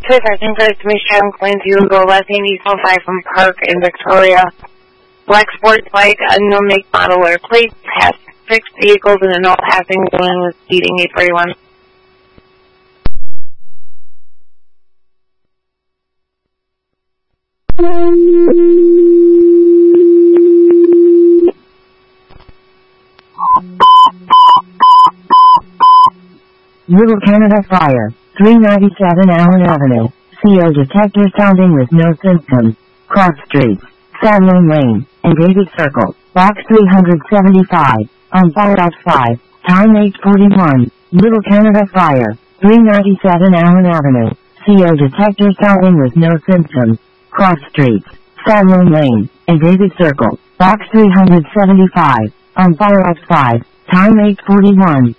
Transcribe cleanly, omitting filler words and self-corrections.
Testing for Michelle Clint, you go left hand east on 5 from Park in Victoria. Black sports bike, unknown make, model, or plate, past 6 vehicles and a no passing, going with speeding 841. Little Canada Fire, 397 Allen Avenue, CO detector sounding with no symptoms, cross streets, Sandlin Lane, and David Circle, box 375, on fire at 5, time 8:41, Little Canada Fire, 397 Allen Avenue, CO detector sounding with no symptoms, cross streets, Sandlin Lane, and David Circle, box 375, on fire at 5, time 8:41.